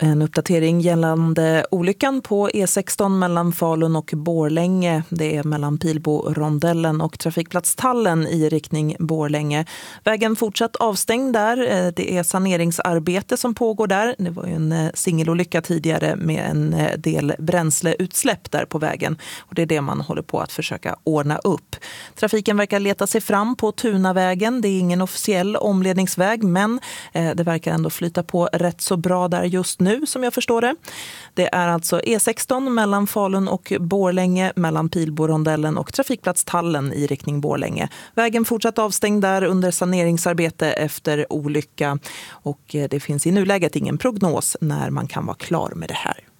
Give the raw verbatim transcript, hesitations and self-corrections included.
En uppdatering gällande olyckan på E sexton mellan Falun och Borlänge. Det är mellan Pilbo-rondellen och trafikplatstallen i riktning Borlänge. Vägen fortsatt avstängd där. Det är saneringsarbete som pågår där. Det var ju en singelolycka tidigare med en del bränsleutsläpp där på vägen. Och det är det man håller på att försöka ordna upp. Trafiken verkar leta sig fram på Tunavägen. Det är ingen officiell omledningsväg, men det verkar ändå flyta på rätt så bra där just nu, som jag förstår det. Det är alltså E sexton mellan Falun och Borlänge, mellan Pilbo-rondellen och trafikplatstallen i riktning Borlänge. Vägen fortsatt avstängd där under saneringsarbete efter olycka, och det finns i nuläget ingen prognos när man kan vara klar med det här.